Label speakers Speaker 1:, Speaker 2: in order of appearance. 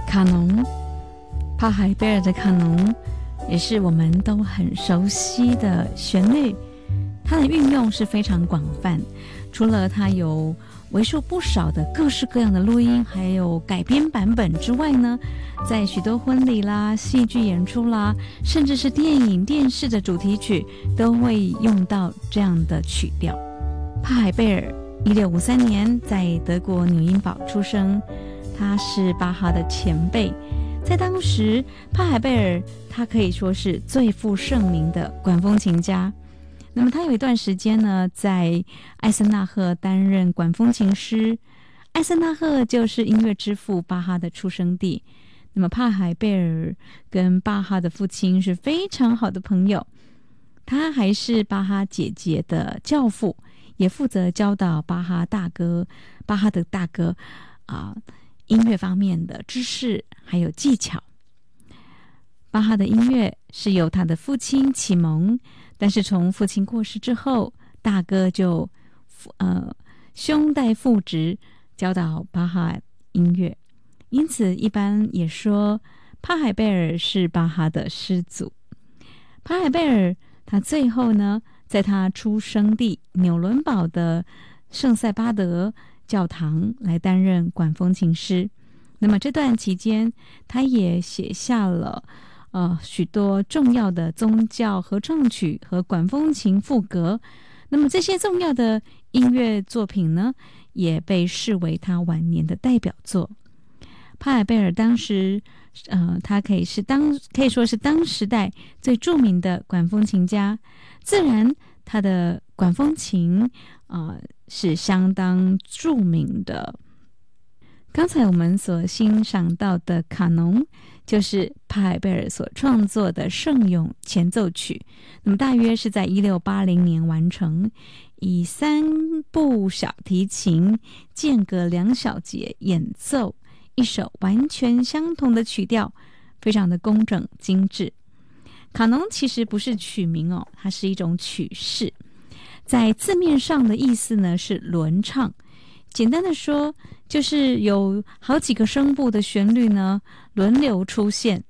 Speaker 1: 卡农，帕海贝尔的卡农也是我们都很熟悉的旋律，它的运用是非常广泛，除了它有为数不少的各式各样的录音还有改编版本之外呢，在许多婚礼啦、戏剧演出啦，甚至是电影电视的主题曲都会用到这样的曲调。帕海贝尔1653年在德国纽因堡出生，他是巴哈的前辈，在当时帕海贝尔他可以说是最负盛名的管风琴家。那么他有一段时间呢，在艾森纳赫担任管风琴师。艾森纳赫就是音乐之父巴哈的出生地。那么帕海贝尔跟巴哈的父亲是非常好的朋友，他还是巴哈姐姐的教父，也负责教导巴哈的大哥音乐方面的知识还有技巧。巴哈的音乐是由他的父亲启蒙，但是从父亲过世之后，大哥就兄代父职教导巴哈音乐，因此一般也说帕海贝尔是巴哈的师祖。帕海贝尔他最后呢，在他出生地纽伦堡的圣塞巴德教堂来担任管风琴师。那么这段期间，他也写下了许多重要的宗教合唱曲和管风琴赋格。那么这些重要的音乐作品呢，也被视为他晚年的代表作。帕海贝尔当时他可以说是当时代最著名的管风琴家，自然他的管风琴是相当著名的。刚才我们所欣赏到的卡农就是帕海贝尔所创作的圣咏前奏曲，那么大约是在1680年完成，以3部小提琴间隔2小节演奏一首完全相同的曲调，非常的工整精致。卡农其实不是曲名它是一种曲式，在字面上的意思呢是轮唱，简单的说就是有好几个声部的旋律呢轮流出现，